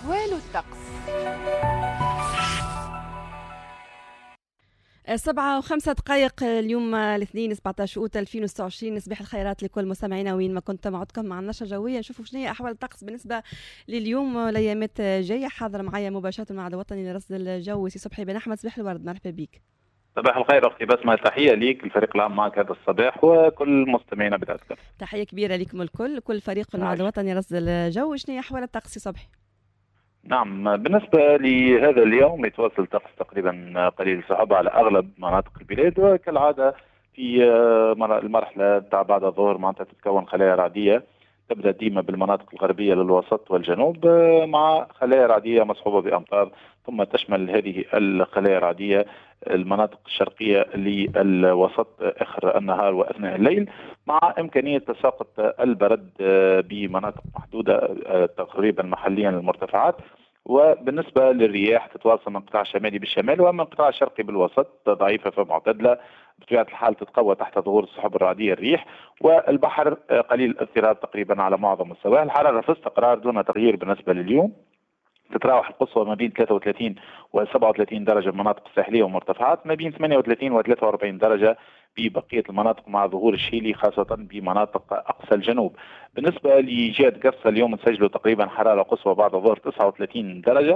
أحوال الطقس. 7:05 اليوم الاثنين 17 أوت 2026. نصبح الخيرات لكل مستمعينا وين ما كنت معكم مع النشرة الجوية. نشوفوا شنو هي أحوال الطقس بالنسبة لليوم والأيامات جاية. حاضر معايا مباشرة مع الوطني لرصد الجو سي صبحي بن أحمد. صباح الورد، مرحبا بك. صباح الخير أختي بسمة، تحية ليك الفريق العام معك هذا الصباح وكل مستمعينا بتاعتك. تحية كبيرة لكم الكل، كل فريق مع الوطني رصد الجو. شنو هي أحوال الطقس صبحي؟ نعم، بالنسبة لهذا اليوم يتواصل الطقس تقريبا قليل الصعوبة على أغلب مناطق البلاد، وكالعادة في المرحلة تاع بعد الظهر معناتها تتكون خلايا رعدية تبدأ ديما بالمناطق الغربية للوسط والجنوب، مع خلايا رعدية مصحوبة بأمطار، ثم تشمل هذه الخلايا الرعدية المناطق الشرقية للوسط آخر النهار وأثناء الليل، مع إمكانية تساقط البرد بمناطق محدودة تقريبا محليا للمرتفعات. وبالنسبة للرياح تتواصل من القطاع الشمالي بالشمال ومن القطاع الشرقي بالوسط، ضعيفة فمعتدلة بطبيعة الحال، تتقوى تحت ظهور السحب الرعدية الريح، والبحر قليل الاضطراب تقريبا على معظم مستواه. الحرارة في استقرار دون تغيير بالنسبة لليوم، تتراوح القصوى ما بين 33 و 37 درجة بالمناطق الساحلية والمرتفعات، ما بين 38 و 43 درجة ببقية المناطق مع ظهور الشيلي خاصة بمناطق أقصى الجنوب. بالنسبة لجهة قرصة اليوم نسجلوا تقريبا حرارة قصوى بعد الظهر 39 درجة،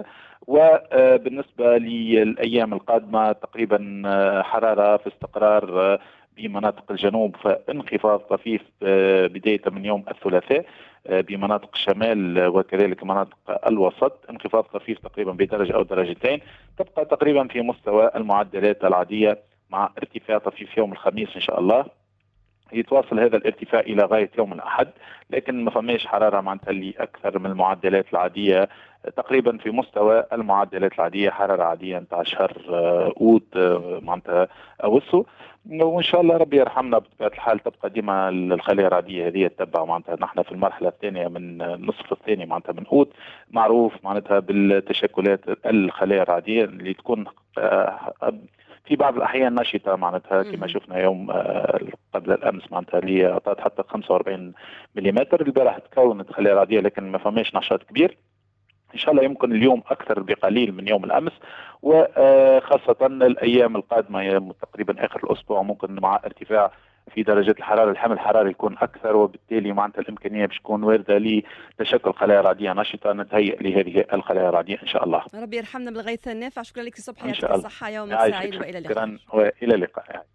وبالنسبة للأيام القادمة تقريبا حرارة في استقرار بمناطق الجنوب، فانخفاض طفيف بداية من يوم الثلاثاء بمناطق الشمال وكذلك مناطق الوسط، انخفاض طفيف تقريبا بدرجة أو درجتين، تبقى تقريبا في مستوى المعدلات العادية مع ارتفاع طفيف يوم الخميس إن شاء الله. يتواصل هذا الارتفاع إلى غاية يوم الأحد، لكن ما فماش حرارة معناتها اللي أكثر من المعدلات العادية، تقريبا في مستوى المعدلات العادية، حرارة عادية نتاع شهر أوت معناتها أوسو. وإن شاء الله ربي يرحمنا بطبيعة الحال تبقى ديما الخلايا الرعدية هذه تتبع معناتها نحن في المرحلة الثانية من النصف الثاني معناتها من أوت، معروف معناتها بالتشكلات الخلايا الرعدية اللي تكون في بعض الأحيان نشطة معناتها كما شفنا يوم قبل الأمس معناتها اللي أعطت حتى 45 ملم. البارح تكونت خلايا رعدية لكن ما فماش نشاط كبير. إن شاء الله يمكن اليوم أكثر بقليل من يوم الأمس، وخاصة الأيام القادمة تقريبا آخر الأسبوع ممكن مع ارتفاع في درجة الحرارة الحمل الحراري يكون أكثر، وبالتالي معناتها الإمكانية باش تكون واردة لتشكل خلايا رعدية نشطة نتهيئ لهذه الخلايا الرعدية إن شاء الله. ربي يرحمنا بالغيث النافع. شكرا لك صبحي، يعطيك الصحة، يوم سعيد وإلى اللقاء. شكرا وإلى اللقاء.